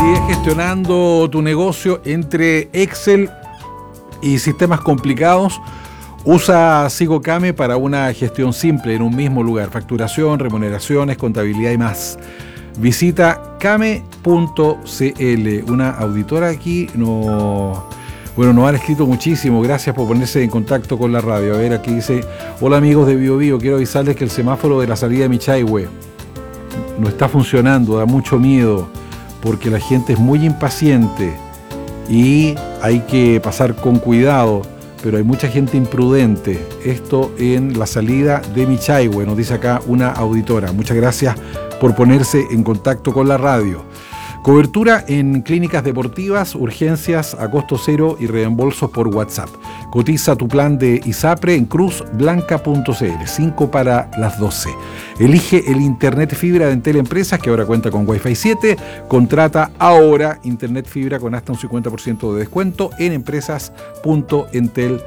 Sigue gestionando tu negocio entre Excel y sistemas complicados. Usa SigoCame para una gestión simple en un mismo lugar. Facturación, remuneraciones, contabilidad y más. Visita came.cl. Una auditora aquí nos han escrito muchísimo. Gracias por ponerse en contacto con la radio. A ver, aquí dice: hola amigos de BioBio, quiero avisarles que el semáforo de la salida de Michaihue no está funcionando, da mucho miedo, porque la gente es muy impaciente y hay que pasar con cuidado, pero hay mucha gente imprudente. Esto en la salida de Michaihue, nos dice acá una auditora. Muchas gracias por ponerse en contacto con la radio. Cobertura en clínicas deportivas, urgencias a costo cero y reembolsos por WhatsApp. Cotiza tu plan de ISAPRE en cruzblanca.cl, 5 para las 12. Elige el Internet Fibra de Entel Empresas, que ahora cuenta con Wi-Fi 7. Contrata ahora Internet Fibra con hasta un 50% de descuento en empresas.entel.cl.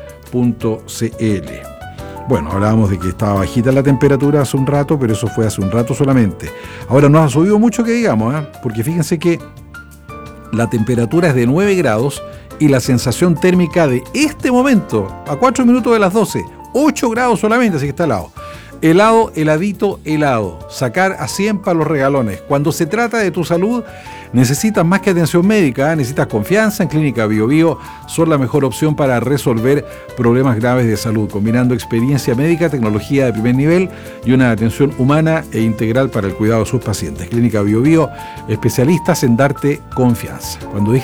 Bueno, hablábamos de que estaba bajita la temperatura hace un rato, pero eso fue hace un rato solamente. Ahora no ha subido mucho que digamos, porque fíjense que la temperatura es de 9 grados y la sensación térmica de este momento, a 4 minutos de las 12, 8 grados solamente, así que está helado. Helado, heladito, helado. Sacar a 100 para los regalones. Cuando se trata de tu salud, necesitas más que atención médica, necesitas confianza en Clínica BioBio. Son la mejor opción para resolver problemas graves de salud, combinando experiencia médica, tecnología de primer nivel y una atención humana e integral para el cuidado de sus pacientes. Clínica BioBio, especialistas en darte confianza. Cuando